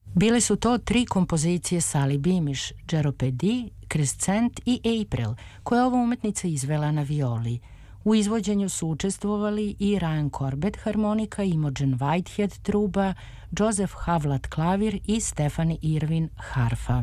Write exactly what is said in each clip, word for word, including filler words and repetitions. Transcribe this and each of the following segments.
Bile su to tri kompozicije Sally Beamish, Jeopardy, Crescent i April, koje je ova umetnica izvela na violi. U izvođenju su učestvovali i Ryan Corbett harmonika, Imogen Whitehead truba, Joseph Havlat klavir i Stephanie Irwin harfa.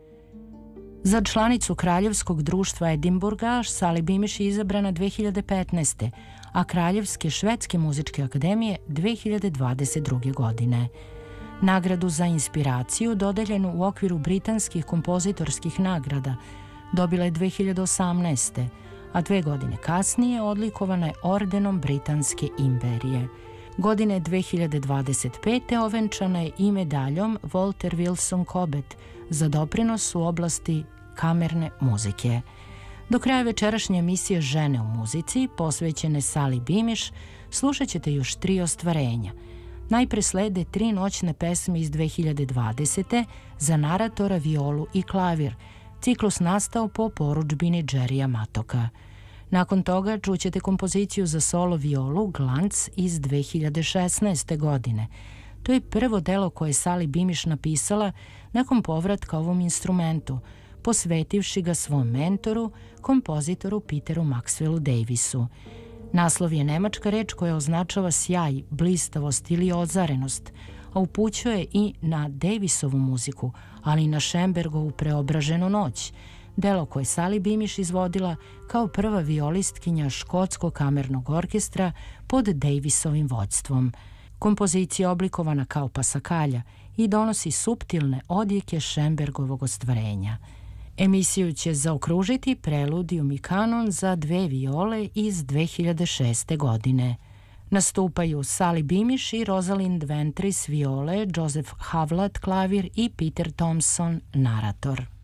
Za članicu Kraljevskog društva Edinburga Sally Beamish je izabrana dve hiljade petnaeste. a Kraljevske švedske muzičke akademije dve hiljade dvadeset druge. godine. Nagradu za inspiraciju, dodeljenu u okviru britanskih kompozitorskih nagrada, dobila je dve hiljade osamnaeste. a dve godine kasnije odlikovana je ordenom Britanske imperije. Godine dve hiljade dvadeset pete. ovenčana je i medaljom Walter Wilson Cobbett za doprinos u oblasti kamerne muzike. Do kraja večerašnje emisije Žene u muzici, posvećene Sally Beamish, slušat ćete još tri ostvarenja. Najpre slede tri noćne pesme iz dve hiljade dvadesete. za naratora, violu i klavir. Ciklus nastao po porudžbini Jerrya Matoka. Nakon toga čućete kompoziciju za solo violu Glanc iz dve hiljade šesnaeste. godine. To je prvo delo koje je Sally Beamish napisala nakon povratka ovom instrumentu, posvetivši ga svom mentoru, kompozitoru Peteru Maxwellu Davisu. Naslov je nemačka reč koja označava sjaj, blistavost ili ozarenost, a upućuje i na Davisovu muziku, ali i na Schönbergovu Preobraženu noć, delo koje Sally Beamish izvodila kao prva violistkinja Škotskog kamernog orkestra pod Davisovim vođstvom. Kompozicija je oblikovana kao pasakalja i donosi suptilne odjeke Schönbergovog ostvarenja. Emisiju će zaokružiti Preludijum i kanon za dve viole iz dve hiljade šeste. godine. Nastupaju Sally Beamish i Rosalind Ventris viole, Joseph Havlat klavir i Peter Thompson narator.